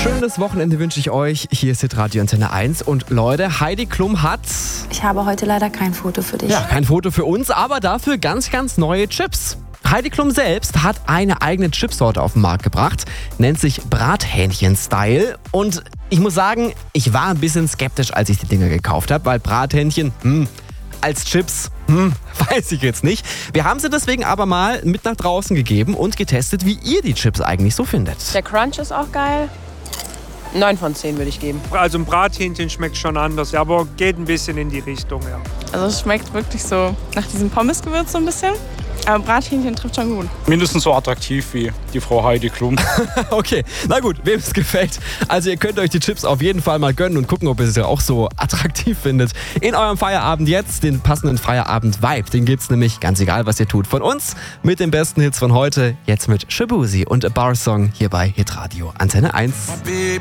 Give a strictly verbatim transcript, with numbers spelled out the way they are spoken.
Schönes Wochenende wünsche ich euch. Hier ist Hitradio Antenne eins. Und Leute, Heidi Klum hat... Ich habe heute leider kein Foto für dich. Ja, kein Foto für uns, aber dafür ganz, ganz neue Chips. Heidi Klum selbst hat eine eigene Chipsorte auf den Markt gebracht, nennt sich Brathähnchen-Style. Und ich muss sagen, ich war ein bisschen skeptisch, als ich die Dinger gekauft habe, weil Brathähnchen, hm, als Chips, hm, weiß ich jetzt nicht. Wir haben sie deswegen aber mal mit nach draußen gegeben und getestet, wie ihr die Chips eigentlich so findet. Der Crunch ist auch geil. neun von zehn würde ich geben. Also ein Brathähnchen schmeckt schon anders, aber geht ein bisschen in die Richtung, ja. Also es schmeckt wirklich so nach diesem Pommesgewürz so ein bisschen. Aber Brathähnchen trifft schon gut. Mindestens so attraktiv wie die Frau Heidi Klum. Okay, na gut, wem es gefällt. Also ihr könnt euch die Chips auf jeden Fall mal gönnen und gucken, ob ihr sie auch so attraktiv findet. In eurem Feierabend jetzt, den passenden Feierabend-Vibe, den gibt's nämlich, ganz egal was ihr tut, von uns mit den besten Hits von heute. Jetzt mit Shaboozey und A Bar Song hier bei Hitradio Antenne eins.